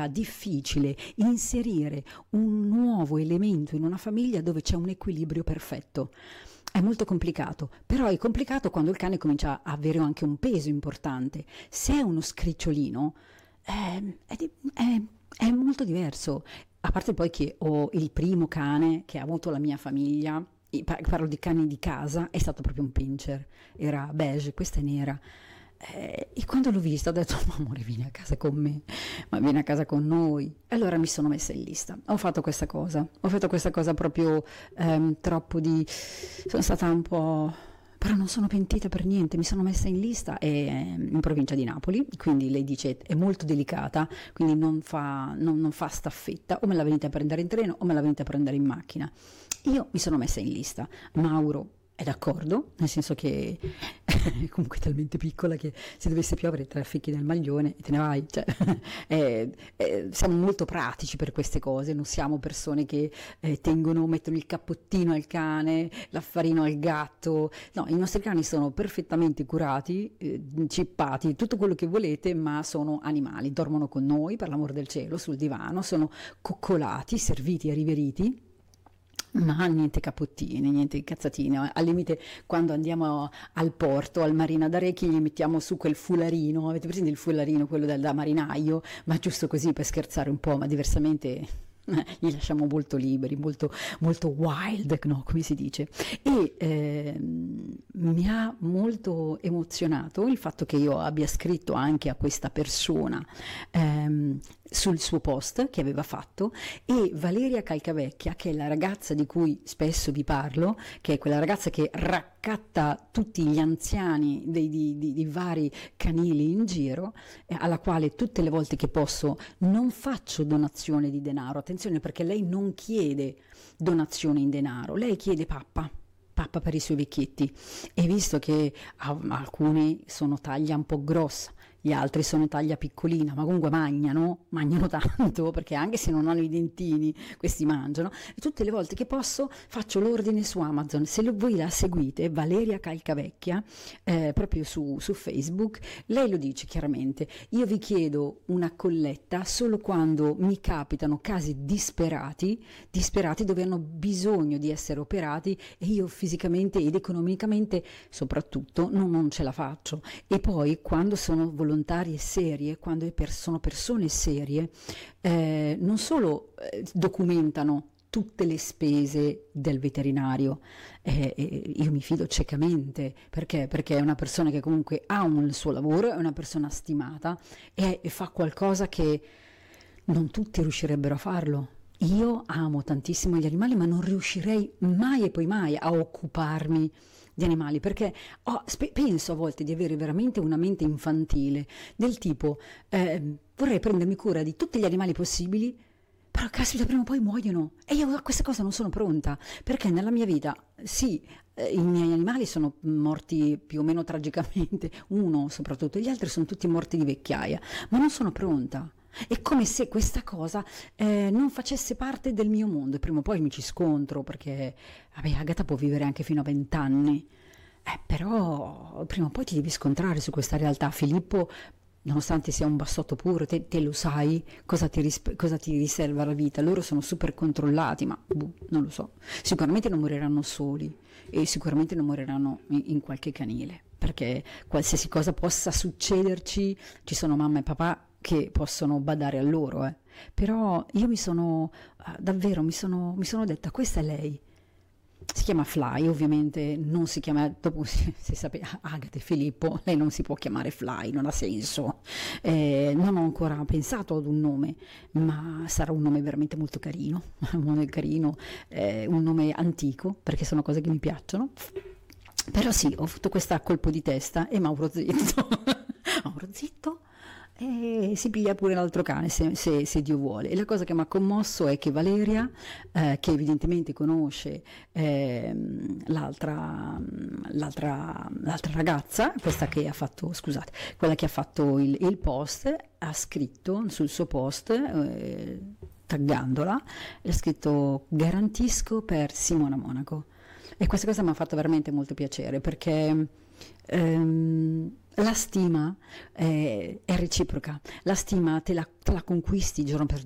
sia difficile inserire un nuovo elemento in una famiglia dove c'è un equilibrio perfetto. È molto complicato, però è complicato quando il cane comincia a avere anche un peso importante. Se è uno scricciolino, è molto diverso. A parte poi che ho il primo cane che ha avuto la mia famiglia, parlo di cani di casa, è stato proprio un pincher, era beige, questa è nera. E quando l'ho vista ho detto: ma amore, vieni a casa con me, ma vieni a casa con noi. E allora mi sono messa in lista, ho fatto questa cosa proprio troppo sono stata un po', però non sono pentita per niente, mi sono messa in lista, in provincia di Napoli, quindi lei dice è molto delicata, quindi non fa staffetta, o me la venite a prendere in treno o me la venite a prendere in macchina. Io mi sono messa in lista, Mauro è d'accordo, nel senso che è comunque talmente piccola che se dovesse piovere traffichi nel maglione e te ne vai, cioè, siamo molto pratici per queste cose, non siamo persone che mettono il cappottino al cane, l'affarino al gatto. No, i nostri cani sono perfettamente curati, cippati, tutto quello che volete, ma sono animali, dormono con noi, per l'amor del cielo, sul divano, sono coccolati, serviti e riveriti. Ma niente cappottini, niente cazzatine. Al limite, quando andiamo al porto, al Marina d'Arecchi, gli mettiamo su quel fularino. Avete presente il fularino, quello da marinaio? Ma giusto così per scherzare un po', ma diversamente li lasciamo molto liberi, molto, molto wild, no? Come si dice. E mi ha molto emozionato il fatto che io abbia scritto anche a questa persona sul suo post che aveva fatto, e Valeria Calcavecchia, che è la ragazza di cui spesso vi parlo, che è quella ragazza che raccatta tutti gli anziani di vari canili in giro, alla quale tutte le volte che posso non faccio donazione di denaro. Attenzione, perché lei non chiede donazione in denaro, lei chiede pappa per i suoi vecchietti, e visto che alcuni sono taglia un po' grossa, gli altri sono taglia piccolina, ma comunque mangiano tanto, perché anche se non hanno i dentini questi mangiano, e tutte le volte che posso faccio l'ordine su Amazon. Se voi la seguite, Valeria Calcavecchia, proprio su Facebook, lei lo dice chiaramente: io vi chiedo una colletta solo quando mi capitano casi disperati dove hanno bisogno di essere operati e io fisicamente ed economicamente soprattutto non ce la faccio. E poi quando sono volontarie serie, quando sono persone serie, non solo documentano tutte le spese del veterinario, io mi fido ciecamente, perché è una persona che comunque ha un suo lavoro, è una persona stimata e fa qualcosa che non tutti riuscirebbero a farlo. Io amo tantissimo gli animali, ma non riuscirei mai e poi mai a occuparmi di animali, perché penso a volte di avere veramente una mente infantile, del tipo vorrei prendermi cura di tutti gli animali possibili, però caspita, prima o poi muoiono, e io a questa cosa non sono pronta, perché nella mia vita sì, i miei animali sono morti più o meno tragicamente, uno soprattutto, gli altri sono tutti morti di vecchiaia, ma non sono pronta. È come se questa cosa non facesse parte del mio mondo, e prima o poi mi ci scontro, perché vabbè, Agata può vivere anche fino a 20 anni, però prima o poi ti devi scontrare su questa realtà. Filippo, nonostante sia un bassotto puro, te lo sai cosa ti riserva la vita. Loro sono super controllati, ma non lo so, sicuramente non moriranno soli e sicuramente non moriranno in qualche canile, perché qualsiasi cosa possa succederci ci sono mamma e papà che possono badare a loro, però io mi sono detta: questa è lei. Si chiama Fly, ovviamente non si chiama, dopo si sapeva, Agata e Filippo, lei non si può chiamare Fly, non ha senso. Non ho ancora pensato ad un nome, ma sarà un nome veramente molto carino, un nome antico, perché sono cose che mi piacciono. Però sì, ho avuto questo colpo di testa e Mauro zitto. Mauro zitto, e si piglia pure l'altro cane se Dio vuole. E la cosa che mi ha commosso è che Valeria, che evidentemente conosce l'altra ragazza, questa che ha fatto, scusate, quella che ha fatto il post, ha scritto sul suo post, taggandola, ha scritto: garantisco per Simona Monaco. E questa cosa mi ha fatto veramente molto piacere perché la stima è reciproca, la stima te la conquisti giorno per